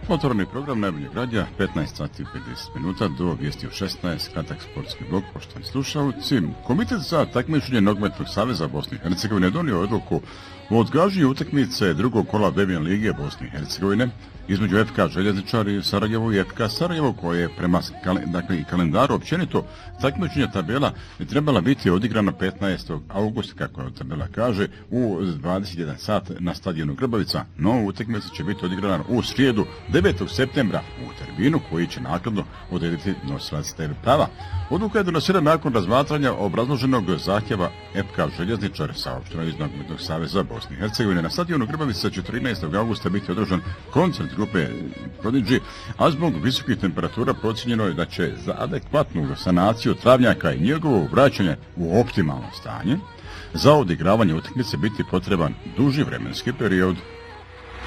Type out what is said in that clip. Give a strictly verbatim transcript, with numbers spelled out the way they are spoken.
Otvoreni program najboljeg radija, petnaest sati i pedeset minuta do vijesti u šesnaest, kratak sportski blok, poštovani slušalci. Komitet za takmičenje Nogometnog saveza Bosne i Hercegovine donio odluku o odgađanju utakmice drugog kola Bebijan lige Bosne i Hercegovine između F K Željezničari Sarajevo i F K Sarajevo, koje je prema dakle, i kalendaru općenito takmičenja tabela bi trebala biti odigrana petnaestog augusta, kako je tabela kaže, u dvadeset jedan sat na stadionu Grbavica, no utakmica će biti odigrana u srijedu devetog septembra u terminu koji će nakladno odrediti nosilac te ve prava. Odluka je donesena nakon razmatranja obrazloženog zahtjeva F K Željezničar, saopšteno iz Nogometnog saveza Bosne i Hercegovine. Na stadionu Grbavica četrnaestog augusta biti održan koncert grupe Prodigy, a zbog visokih temperatura procijenjeno je da će za adekvatnu sanaciju travnjaka i njegovo vraćanje u optimalno stanje za odigravanje utakmice biti potreban duži vremenski period.